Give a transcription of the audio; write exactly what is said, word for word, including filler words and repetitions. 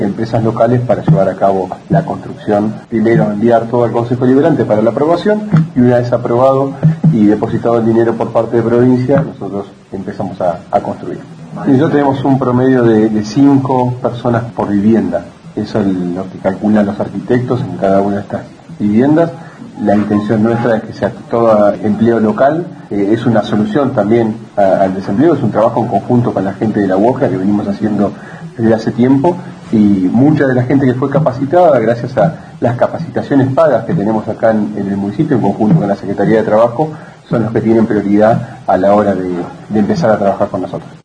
empresas locales para llevar a cabo la construcción. Primero enviar todo al Consejo Deliberante para la aprobación y una vez aprobado y depositado el dinero por parte de provincia, nosotros empezamos a, a construir. Y nosotros tenemos un promedio de, de cinco personas por vivienda. Eso es lo que calculan los arquitectos en cada una de estas viviendas. La intención nuestra es que sea todo empleo local. Eh, es una solución también a, al desempleo, es un trabajo en conjunto con la gente de la U O G A que venimos haciendo desde hace tiempo, y mucha de la gente que fue capacitada, gracias a las capacitaciones pagas que tenemos acá en, en el municipio, en conjunto con la Secretaría de Trabajo, son los que tienen prioridad a la hora de, de empezar a trabajar con nosotros.